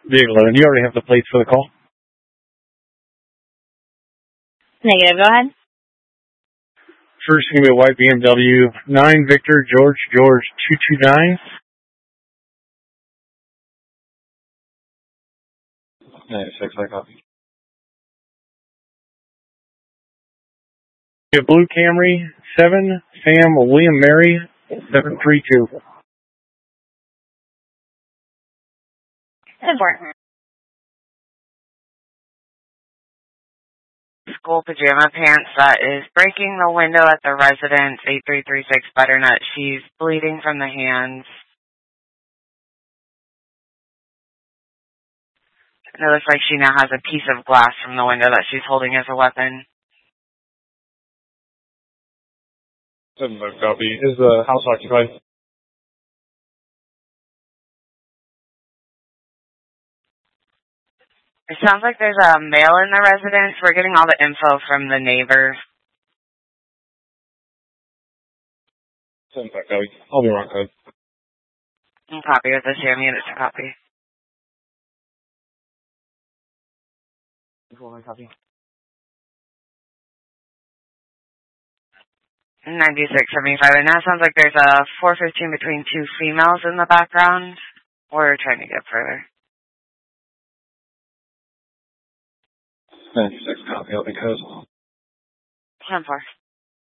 Vehicle 11, you already have the plates for the call? Negative, go ahead. First, it's going to be a white BMW, 9 Victor George 229. 96, I copy. A blue Camry, 7 Sam William Mary 732. Important. School pajama pants that is breaking the window at the residence, 8336 Butternut. She's bleeding from the hands. It looks like she now has a piece of glass from the window that she's holding as a weapon. 7 copy. Is the house occupied? It sounds like there's a male in the residence. We're getting all the info from the neighbors. 7 copy. I'll be wrong code. Copy with the Sam unit to copy. Copy. 9675. And now it sounds like there's a 415 between two females in the background. We're trying to get further. 96 copy. I'll be code. 10-4.